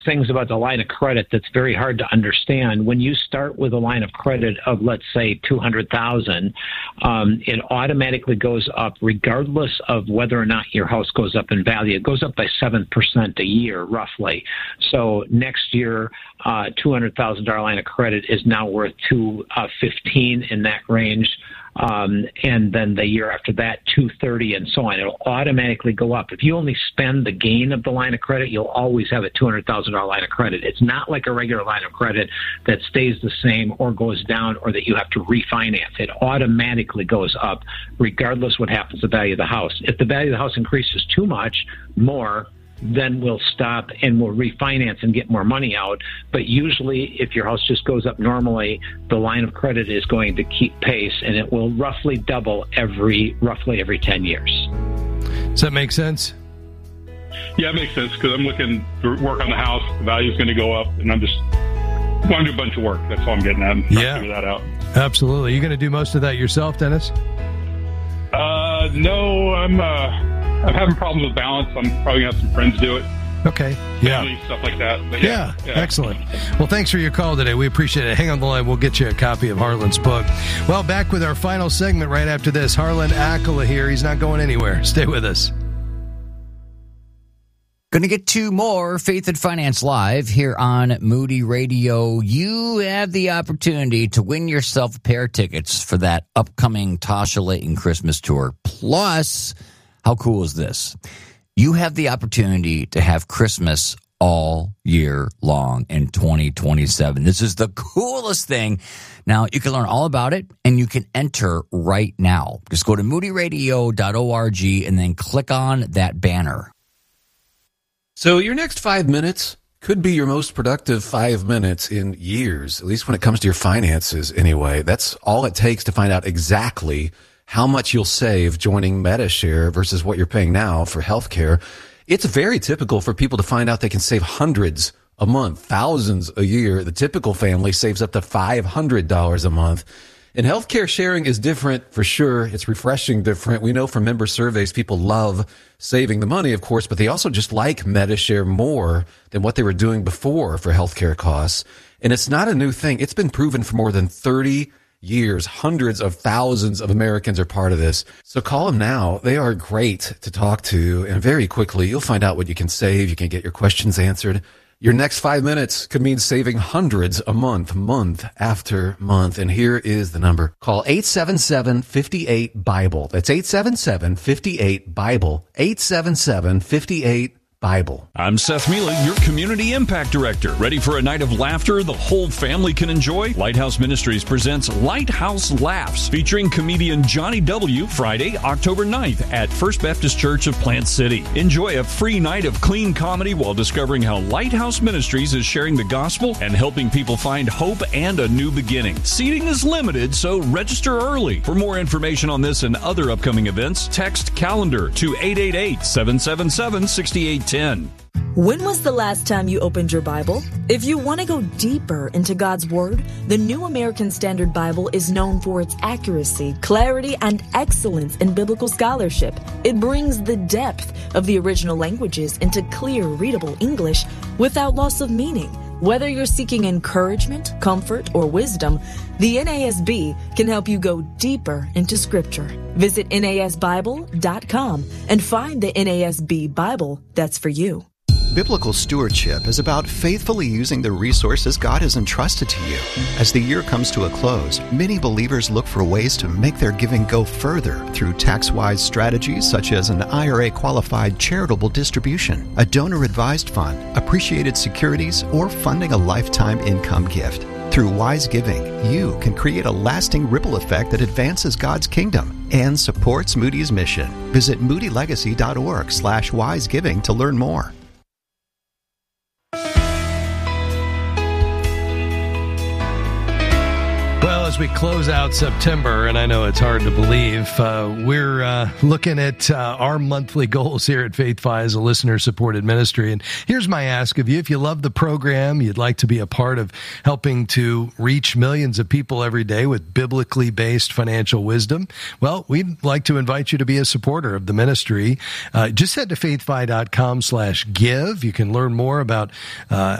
things about the line of credit that's very hard to understand. When you start with a line of credit of, let's say, $200,000, it automatically goes up regardless of whether or not your house goes up in value. It goes up by 7% a year, roughly. So next year, $200,000 line of credit is now worth $215 in that range. And then the year after that, $230 and so on. It'll automatically go up. If you only spend the gain of the line of credit, you'll always have a $200,000 line of credit. It's not like a regular line of credit that stays the same or goes down or that you have to refinance. It automatically goes up regardless what happens to the value of the house. If the value of the house increases too much, more, then we'll stop and we'll refinance and get more money out. But usually, if your house just goes up normally, the line of credit is going to keep pace, and it will roughly double roughly every 10 years. Does that make sense? Yeah, it makes sense, because I'm looking to work on the house. The value is going to go up, and I'm just want to do a bunch of work. That's all I'm getting at. Yeah. Figure that out. Absolutely. You going to do most of that yourself, Dennis? No, I'm having problems with balance. I'm probably going to have some friends do it. Okay. Yeah. Family, stuff like that. But yeah. Excellent. Well, thanks for your call today. We appreciate it. Hang on the line. We'll get you a copy of Harlan's book. Well, back with our final segment right after this. Harlan Akela here. He's not going anywhere. Stay with us. Going to get to more Faith and Finance Live here on Moody Radio. You have the opportunity to win yourself a pair of tickets for that upcoming Tasha Layton Christmas tour. Plus, how cool is this? You have the opportunity to have Christmas all year long in 2027. This is the coolest thing. Now, you can learn all about it, and you can enter right now. Just go to moodyradio.org and then click on that banner. So your next 5 minutes could be your most productive 5 minutes in years, at least when it comes to your finances anyway. That's all it takes to find out exactly how much you'll save joining Medi-Share versus what you're paying now for healthcare. It's very typical for people to find out they can save hundreds a month, thousands a year. The typical family saves up to $500 a month. And healthcare sharing is different for sure. It's refreshing different. We know from member surveys, people love saving the money, of course, but they also just like Medi-Share more than what they were doing before for healthcare costs. And it's not a new thing. It's been proven for more than 30 years. Hundreds of thousands of Americans are part of this. So call them now. They are great to talk to. And very quickly, you'll find out what you can save. You can get your questions answered. Your next 5 minutes could mean saving hundreds a month, month after month. And here is the number. Call 877-58-BIBLE. That's 877-58-BIBLE. 877-58-BIBLE. I'm Seth Mealy, your Community Impact Director. Ready for a night of laughter the whole family can enjoy? Lighthouse Ministries presents Lighthouse Laughs, featuring comedian Johnny W. Friday, October 9th at First Baptist Church of Plant City. Enjoy a free night of clean comedy while discovering how Lighthouse Ministries is sharing the gospel and helping people find hope and a new beginning. Seating is limited, so register early. For more information on this and other upcoming events, text calendar to 888-777-6810. When was the last time you opened your Bible? If you want to go deeper into God's Word, the New American Standard Bible is known for its accuracy, clarity, and excellence in biblical scholarship. It brings the depth of the original languages into clear, readable English without loss of meaning. Whether you're seeking encouragement, comfort, or wisdom, the NASB can help you go deeper into Scripture. Visit NASBible.com and find the NASB Bible that's for you. Biblical stewardship is about faithfully using the resources God has entrusted to you. As the year comes to a close, many believers look for ways to make their giving go further through tax-wise strategies such as an IRA-qualified charitable distribution, a donor-advised fund, appreciated securities, or funding a lifetime income gift. Through wise giving, you can create a lasting ripple effect that advances God's kingdom and supports Moody's mission. Visit moodylegacy.org/wisegiving to learn more. As we close out September, and I know it's hard to believe, we're looking at our monthly goals here at Faith Fi as a listener-supported ministry. And here's my ask of you. If you love the program, you'd like to be a part of helping to reach millions of people every day with biblically based financial wisdom, well, we'd like to invite you to be a supporter of the ministry. Just head to faithfi.com/give. You can learn more about